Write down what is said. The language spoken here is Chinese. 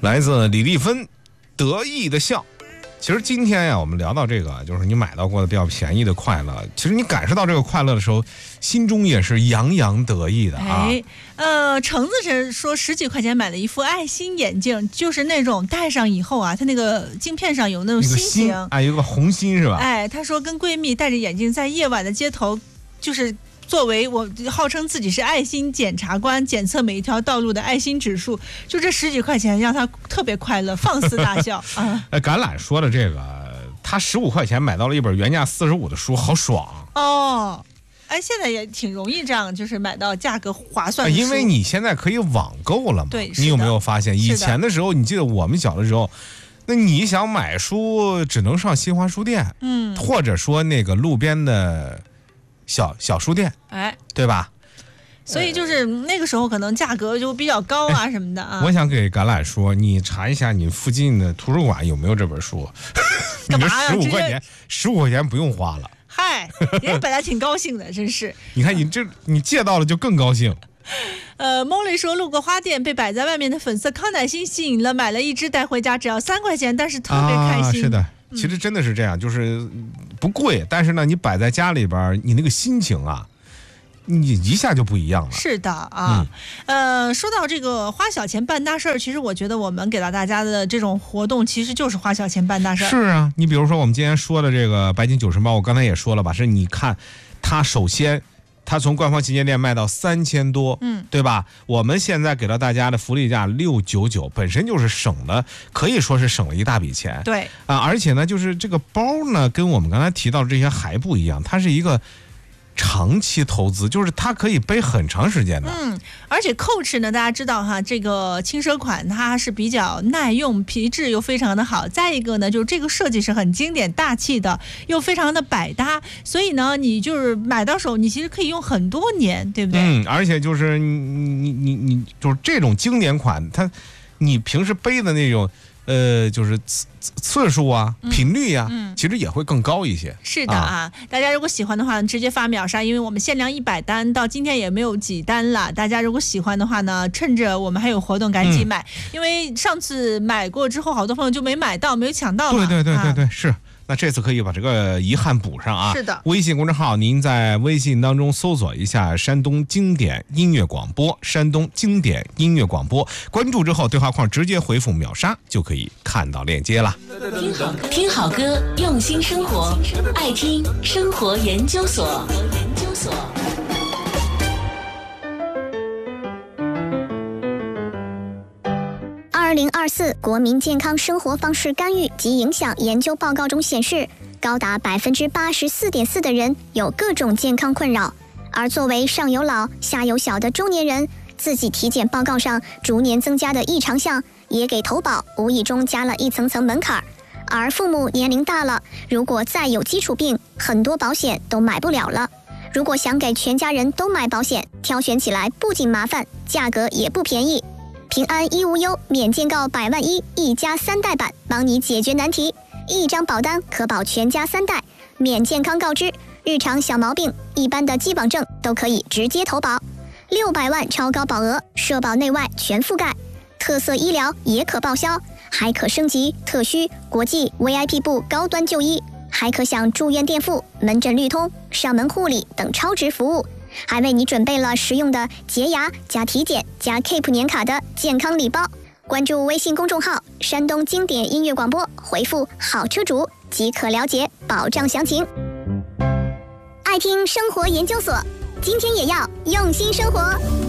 来自李丽芬，得意的笑。其实今天呀，我们聊到这个，就是你买到过的比较便宜的快乐，其实你感受到这个快乐的时候，心中也是洋洋得意的啊。 橙子是说10几块钱买了一副爱心眼镜，就是那种戴上以后啊，它那个镜片上有那种心形， 有个红心是吧？ 她说跟闺蜜戴着眼镜在夜晚的街头，就是作为我号称自己是爱心检察官，检测每一条道路的爱心指数，就这10几块钱让他特别快乐，放肆大笑啊！ 橄榄说的这个，他15块钱买到了一本原价45的书，好爽哦！现在也挺容易这样，就是买到价格划算的书， 因为你现在可以网购了嘛。 对， 你有没有发现，以前的时候，你记得我们小的时候，那你想买书只能上新华书店，或者说那个路边的小书店，对吧？ 所以就是那个时候可能价格就比较高啊什么的啊。 我想给橄榄说，你查一下你附近的图书馆有没有这本书。 干嘛呀 ？15块钱不用花了。 嗨，人家本来挺高兴的，真是。 你看你借到了就更高兴。 Molly 说路过花店，被摆在外面的粉色康乃馨吸引了，买了一支带回家，只要3块钱，但是特别开心。 是的，其实真的是这样，就是不贵，但是呢，你摆在家里边，你那个心情啊，你一下就不一样了。 是的啊，说到这个花小钱办大事儿，其实我觉得我们给到大家的这种活动，其实就是花小钱办大事儿。 是啊，你比如说我们今天说的这个白金90包，我刚才也说了吧，是你看它首先。它从官方旗舰店卖到3000多，对吧？我们现在给到大家的福利价699，本身就是省了，可以说是省了一大笔钱。 对而且呢，就是这个包呢，跟我们刚才提到的这些还不一样，它是一个长期投资，就是它可以背很长时间的。 而且 Coach 呢，大家知道哈，这个轻奢款它是比较耐用，皮质又非常的好。再一个呢，就是这个设计是很经典大气的，又非常的百搭，所以呢，你就是买到手，你其实可以用很多年，对不对？ 而且就是你就是这种经典款，它你平时背的那种。就是次数啊，频率啊，其实也会更高一些。 是的啊，大家如果喜欢的话，直接发秒杀，因为我们限量100单，到今天也没有几单了。大家如果喜欢的话呢，趁着我们还有活动，赶紧买，因为上次买过之后，好多朋友就没买到，没有抢到嘛。 对，是。那这次可以把这个遗憾补上啊！ 是的， 微信公众号您在微信当中搜索一下山东经典音乐广播，山东经典音乐广播，关注之后对话框直接回复秒杀就可以看到链接了。 听好歌，用心生活，爱听生活研究所。 2024国民健康生活方式干预及影响研究报告中显示，高达84.4%的人有各种健康困扰，而作为上有老下有小的中年人，自己体检报告上逐年增加的异常项也给投保无意中加了一层层门槛。而父母年龄大了，如果再有基础病，很多保险都买不了了。如果想给全家人都买保险，挑选起来不仅麻烦，价格也不便宜。平安医无忧免健告100万1家3代版，帮你解决难题。一张保单可保全家3代，免健康告知，日常小毛病、一般的基本症都可以直接投保。600万超高保额，社保内外全覆盖，特色医疗也可报销，还可升级特需、国际 VIP 部高端就医，还可享住院垫付、门诊绿通、上门护理等超值服务。还为你准备了实用的洁牙加体检加 Keep 年卡的健康礼包。关注微信公众号山东经典音乐广播，回复好车主即可了解保障详情。爱听生活研究所，今天也要用心生活。